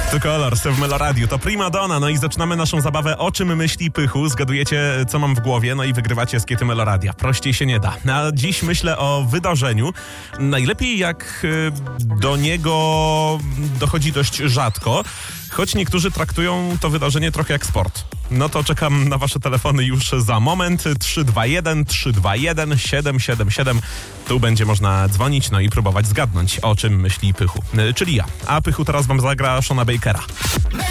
To Colors w Meloradiu, to Prima Donna, no i zaczynamy naszą zabawę O czym myśli Pychu. Zgadujecie, co mam w głowie, no i wygrywacie skiety Meloradia. Prościej się nie da. A dziś myślę o wydarzeniu. Najlepiej jak do niego dochodzi dość rzadko, choć niektórzy traktują to wydarzenie trochę jak sport. No to czekam na wasze telefony już za moment. 321 321 777. Tu będzie można dzwonić, no i próbować zgadnąć, o czym myśli Pychu. Czyli ja. A Pychu teraz wam zagra Shona Bakera.